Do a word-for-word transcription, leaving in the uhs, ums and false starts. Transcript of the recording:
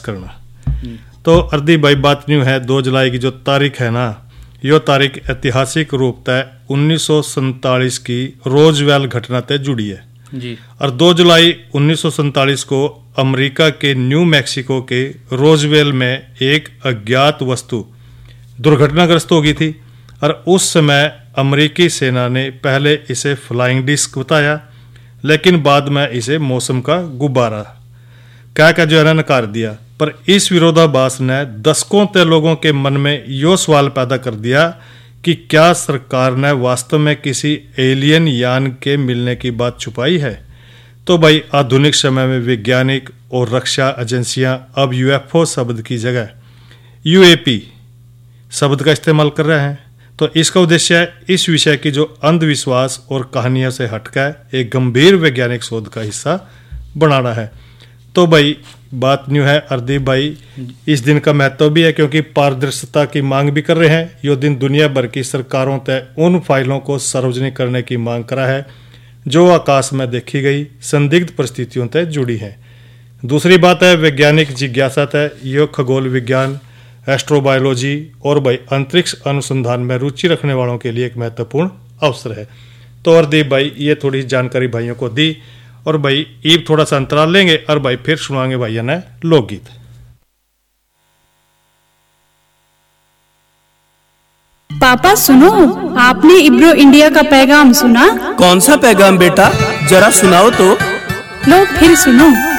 करना। तो अर्दी भाई बात न्यू है, दो जुलाई की जो तारीख है ना, यो तारीख ऐतिहासिक रूप तय उन्नीस सौ सैंतालीस की रोजवेल घटना तय जुड़ी है जी। और दो जुलाई उन्नीस सौ सैंतालीस को अमेरिका के न्यू मैक्सिको के रोजवेल में एक अज्ञात वस्तु दुर्घटनाग्रस्त हो गई थी और उस समय अमेरिकी सेना ने पहले इसे फ्लाइंग डिस्क बताया, लेकिन बाद में इसे मौसम का गुब्बारा क्या क्या जो है ना नकार दिया। पर इस विरोधाभास ने दशकों तक लोगों के मन में यो सवाल पैदा कर दिया कि क्या सरकार ने वास्तव में किसी एलियन यान के मिलने की बात छुपाई है। तो भाई आधुनिक समय में वैज्ञानिक और रक्षा एजेंसियां अब यूएफओ शब्द की जगह यूएपी शब्द का इस्तेमाल कर रहे हैं। तो इसका उद्देश्य है इस विषय की जो अंधविश्वास और कहानियों से हटकर एक गंभीर वैज्ञानिक शोध का हिस्सा बनाना है। तो भाई बात न्यू है अर्दीप भाई, इस दिन का महत्व भी है क्योंकि पारदर्शिता की मांग भी कर रहे हैं। यो दिन दुनिया भर की सरकारों तय उन फाइलों को सार्वजनिक करने की मांग करा है जो आकाश में देखी गई संदिग्ध परिस्थितियों तय जुड़ी है। दूसरी बात है वैज्ञानिक जिज्ञासा तय यो खगोल विज्ञान, एस्ट्रोबायोलॉजी और भाई अंतरिक्ष अनुसंधान में रुचि रखने वालों के लिए एक महत्वपूर्ण अवसर है। तो अर्दीप भाई ये थोड़ी जानकारी भाइयों को दी और भाई ईब थोड़ा सा अंतराल लेंगे और भाई फिर सुनाएंगे भाइया ने लोकगीत। पापा सुनो, आपने इब्रो इंडिया का पैगाम सुना? कौन सा पैगाम बेटा, जरा सुनाओ तो। लो फिर सुनो।